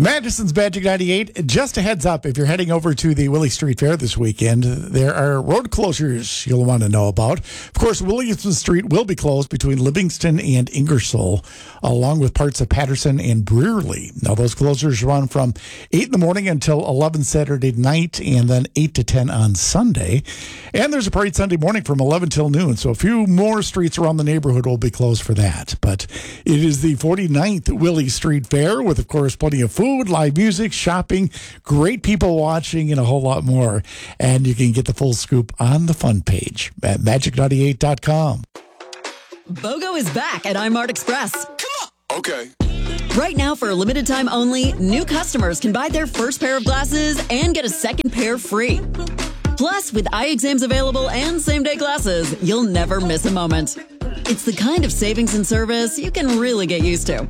Madison's Magic 98. Just a heads up, if you're heading over to the Willie Street Fair this weekend, there are road closures you'll want to know about. Of course, Williamson Street will be closed between Livingston and Ingersoll, along with parts of Patterson and Brearley. Now, those closures run from 8 in the morning until 11 Saturday night, and then 8 to 10 on Sunday. And there's a parade Sunday morning from 11 till noon, so a few more streets around the neighborhood will be closed for that. But it is the 49th Willie Street Fair with, of course, plenty of food, live music, shopping, great people watching, and a whole lot more. And you can get the full scoop on the fun page at magic98.com. BOGO is back at iMart Express. Come on. Okay. Right now, for a limited time only, new customers can buy their first pair of glasses and get a second pair free. Plus, with eye exams available and same-day glasses, you'll never miss a moment. It's the kind of savings and service you can really get used to.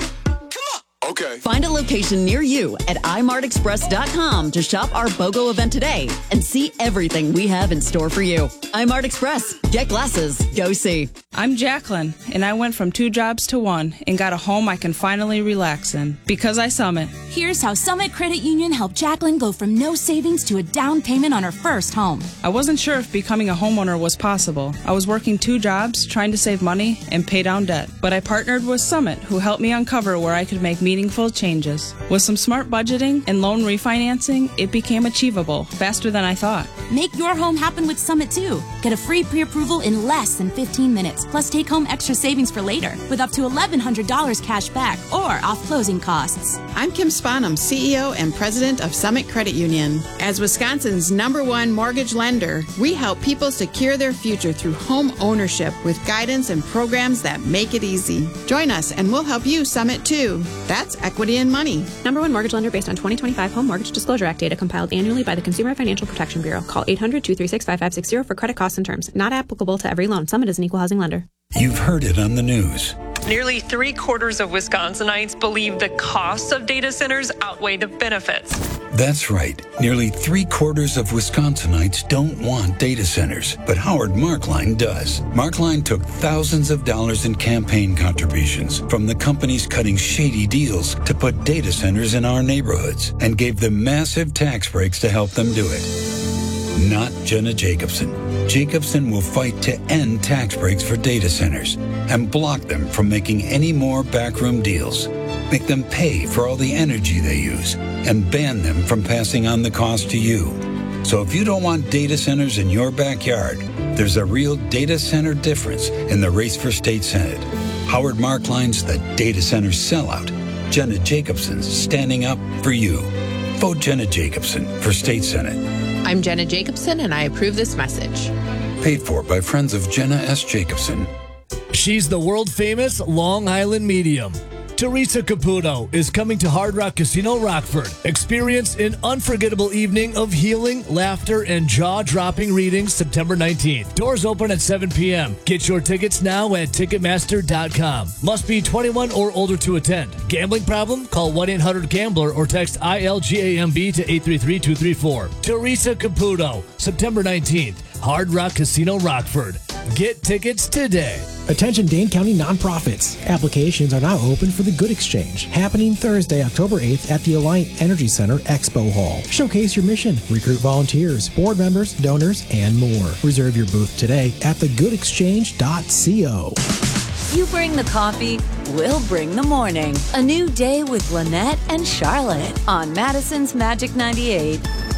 Okay. Find a location near you at imartexpress.com to shop our BOGO event today and see everything we have in store for you. iMart Express. Get glasses. Go see. I'm Jacqueline, and I went from 2 jobs to 1 and got a home I can finally relax in because I Summit. Here's how Summit Credit Union helped Jacqueline go from no savings to a down payment on her first home. I wasn't sure if becoming a homeowner was possible. I was working 2 jobs, trying to save money and pay down debt. But I partnered with Summit, who helped me uncover where I could make meaningful changes. With some smart budgeting and loan refinancing, it became achievable faster than I thought. Make your home happen with Summit too. Get a free pre-approval in less than 15 minutes, plus take home extra savings for later with up to $1,100 cash back or off closing costs. I'm Kim Spanum, CEO and President of Summit Credit Union. As Wisconsin's #1 mortgage lender, we help people secure their future through home ownership with guidance and programs that make it easy. Join us and we'll help you Summit too. That's equity and money. #1 mortgage lender based on 2025 Home Mortgage Disclosure Act data compiled annually by the Consumer Financial Protection Bureau. Call 800-236-5560 for credit costs and terms. Not applicable to every loan. Summit is an equal housing lender. You've heard it on the news. Nearly 3/4 of Wisconsinites believe the costs of data centers outweigh the benefits. That's right. Nearly 3/4 of Wisconsinites don't want data centers, but Howard Markline does. Markline took thousands of dollars in campaign contributions from the companies cutting shady deals to put data centers in our neighborhoods and gave them massive tax breaks to help them do it. Not Jenna Jacobson. Jacobson will fight to end tax breaks for data centers and block them from making any more backroom deals. Make them pay for all the energy they use and ban them from passing on the cost to you. So if you don't want data centers in your backyard, there's a real data center difference in the race for state senate. Howard Markline's the data center sellout. Jenna Jacobson's standing up for you. Vote Jenna Jacobson for state senate. I'm Jenna Jacobson, and I approve this message. Paid for by friends of Jenna S. Jacobson. She's the world-famous Long Island medium. Teresa Caputo is coming to Hard Rock Casino Rockford. Experience an unforgettable evening of healing, laughter, and jaw-dropping readings September 19th. Doors open at 7 p.m. Get your tickets now at Ticketmaster.com. Must be 21 or older to attend. Gambling problem? Call 1-800-GAMBLER or text ILGAMB to 833-234. Teresa Caputo, September 19th. Hard Rock Casino Rockford. Get tickets today. Attention Dane County nonprofits. Applications are now open for the Good Exchange, happening Thursday, October 8th at the Alliant Energy Center Expo Hall. Showcase your mission, recruit volunteers, board members, donors, and more. Reserve your booth today at thegoodexchange.co. You bring the coffee, we'll bring the morning. A new day with Lynette and Charlotte on Madison's Magic 98.